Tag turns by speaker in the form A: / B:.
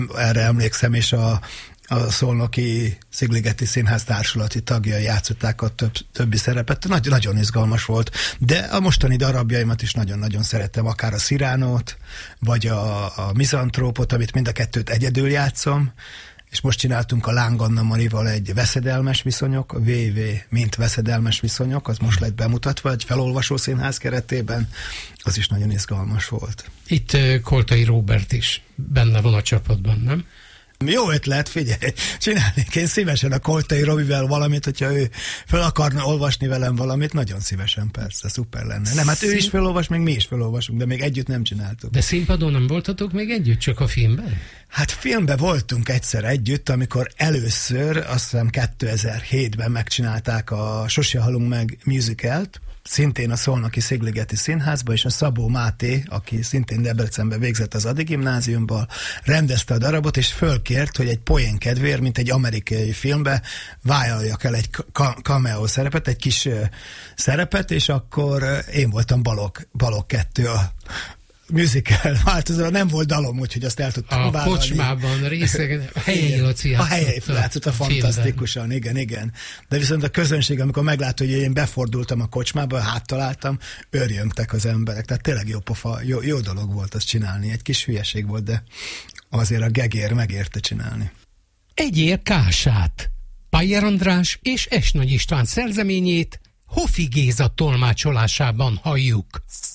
A: Erre emlékszem, és a Szolnoki Szigligeti Színház társulati tagjai játszották a többi szerepet. Nagyon izgalmas volt, de a mostani darabjaimat is nagyon-nagyon szeretem, akár a Cyránót, vagy a Mizantrópot, amit mind a kettőt egyedül játszom, és most csináltunk a Láng Anna Marival egy Veszedelmes viszonyok, VV, mint Veszedelmes viszonyok, az most lett bemutatva egy felolvasó színház keretében, az is nagyon izgalmas volt.
B: Itt Koltai Róbert is benne van a csapatban, nem?
A: Jó ötlet, figyelj, csinálnék én szívesen a Koltai Robivel valamit, hogyha ő fel akarna olvasni velem valamit, nagyon szívesen, persze, szuper lenne. Nem, hát ő is felolvas, még mi is felolvasunk, de még együtt nem csináltuk.
B: De színpadon nem voltatok még együtt, csak a filmben?
A: Hát filmben voltunk egyszer együtt, amikor először, azt hiszem 2007-ben megcsinálták a Sose halunk meg musicalt, szintén a Szolnoki Szigligeti Színházba, és a Szabó Máté, aki szintén Debrecenben végzett az Ady Gimnáziumban, rendezte a darabot, és fölkért, hogy egy poén kedvéért, mint egy amerikai filmbe vállaljak el egy cameo szerepet, egy kis szerepet, és akkor én voltam Balog 2 a musical változóan, nem volt dalom, úgyhogy azt el tudtam
B: vállalni.
A: A
B: kocsmában részegen, a Helyi Laci
A: játszott fantasztikusan, igen. De viszont a közönség, amikor meglátja, hogy én befordultam a kocsmába, háttaláltam, örjöngtek az emberek. Tehát tényleg jó pofa, jó dolog volt azt csinálni. Egy kis hülyeség volt, de azért a gegér megérte csinálni.
B: Egyér Kását, Pajer András és Esnagy István szerzeményét Hofi Géza tolmácsolásában halljuk.